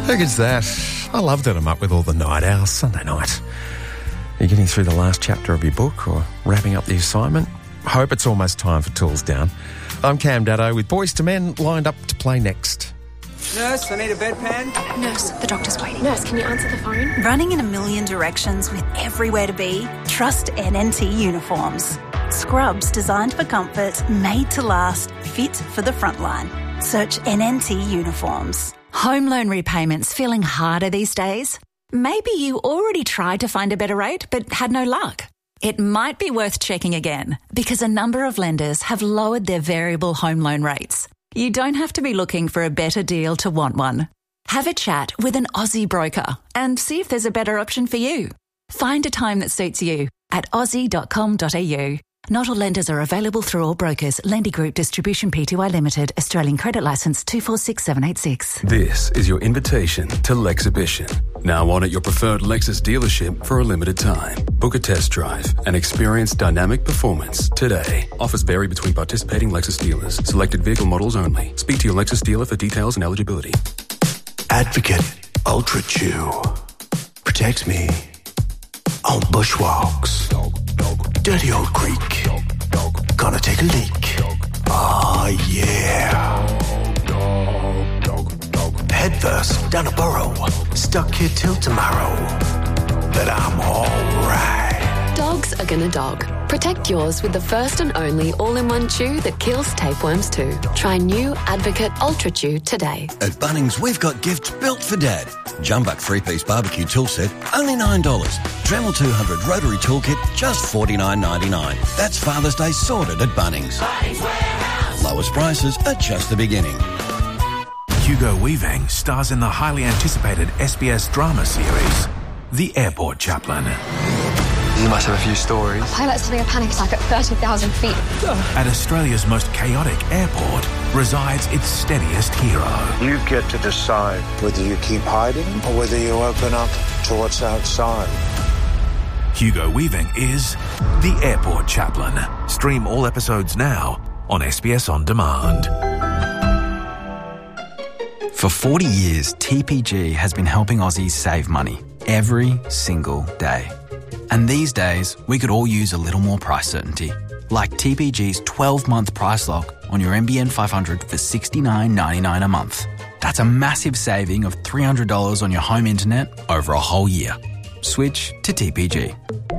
How good's that? I love that I'm up with all the night owls Sunday night. You're getting through the last chapter of your book or wrapping up the assignment. Hope it's almost time for Tools Down. I'm Cam Daddo with Boys to Men lined up to play next. Nurse, I need a bedpan. Nurse, the doctor's waiting. Nurse, can you answer the phone? Running in a million directions with everywhere to be? Trust NNT Uniforms. Scrubs designed for comfort, made to last, fit for the front line. Search NNT Uniforms. Home loan repayments feeling harder these days? Maybe you already tried to find a better rate but had no luck. It might be worth checking again because a number of lenders have lowered their variable home loan rates. You don't have to be looking for a better deal to want one. Have a chat with an Aussie broker and see if there's a better option for you. Find a time that suits you at aussie.com.au. Not all lenders are available through all brokers. Lendy Group Distribution Pty Limited. Australian Credit Licence 246786. This is your invitation to Lexhibition. Now on at your preferred Lexus dealership for a limited time. Book a test drive and experience dynamic performance today. Offers vary between participating Lexus dealers. Selected vehicle models only. Speak to your Lexus dealer for details and eligibility. Advocate Ultra Chew protects me on bushwalks. Dirty old creek. Gonna take a leak. Ah, yeah. Head first down a burrow. Stuck here till tomorrow. But I'm alright. Dogs are gonna dog. Protect yours with the first and only all-in-one chew that kills tapeworms too. Try new Advocate Ultra Chew today. At Bunnings, we've got gifts built for Dad. Jumbuck 3-piece barbecue tool set, only $9. Dremel 200 rotary toolkit, just $49.99. That's Father's Day sorted at Bunnings. Bunnings Warehouse. Lowest prices are just the beginning. Hugo Weaving stars in the highly anticipated SBS drama series, The Airport Chaplain. You must have a few stories. A pilot's having a panic attack at 30,000 feet. At Australia's most chaotic airport resides its steadiest hero. You get to decide whether you keep hiding or whether you open up to what's outside. Hugo Weaving is The Airport Chaplain. Stream all episodes now on SBS On Demand. For 40 years, TPG has been helping Aussies save money every single day. And these days, we could all use a little more price certainty. Like TPG's 12-month price lock on your NBN 500 for $69.99 a month. That's a massive saving of $300 on your home internet over a whole year. Switch to TPG.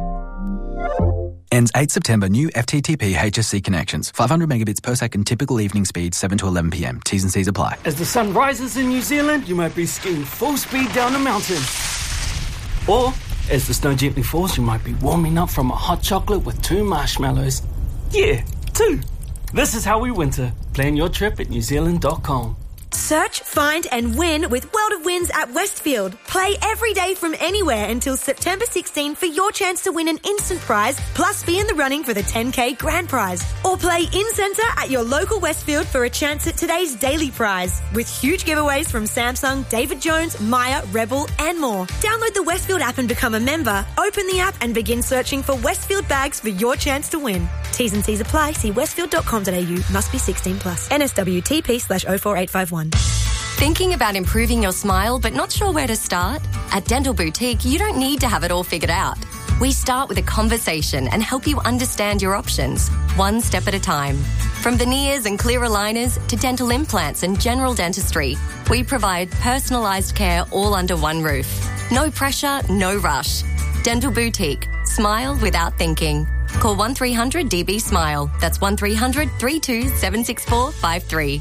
Ends 8 September. New FTTP HSC connections. 500 megabits per second. Typical evening speed 7 to 11 p.m. T's and C's apply. As the sun rises in New Zealand, you might be skiing full speed down a mountain. Or, as the snow gently falls, you might be warming up from a hot chocolate with 2 marshmallows. Yeah, 2. This is how we winter. Plan your trip at newzealand.com. Search, find and win with World of Wins at Westfield. Play every day from anywhere until September 16 for your chance to win an instant prize, plus be in the running for the 10k grand prize. Or play in-centre at your local Westfield for a chance at today's daily prize, with huge giveaways from Samsung, David Jones, Maya, Rebel and more. Download the Westfield app and become a member. Open the app and begin searching for Westfield bags for your chance to win. T's and C's apply. See westfield.com.au. Must be 18+. NSWTP/04851. Thinking about improving your smile but not sure where to start? At Dental Boutique, you don't need to have it all figured out. We start with a conversation and help you understand your options, one step at a time. From veneers and clear aligners to dental implants and general dentistry, we provide personalised care all under one roof. No pressure, no rush. Dental Boutique. Smile without thinking. Call 1300 DB Smile. That's 1300 32 764 53.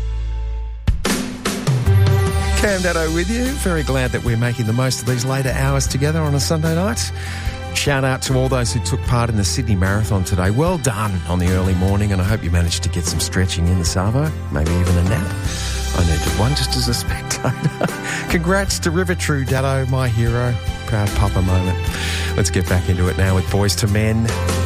Cam Daddo with you. Very glad that we're making the most of these later hours together on a Sunday night. Shout out to all those who took part in the Sydney Marathon today. Well done on the early morning, and I hope you managed to get some stretching in the Savo, maybe even a nap. I needed one just as a spectator. Congrats to River True Daddo, my hero. Proud papa moment. Let's get back into it now with Boys to Men.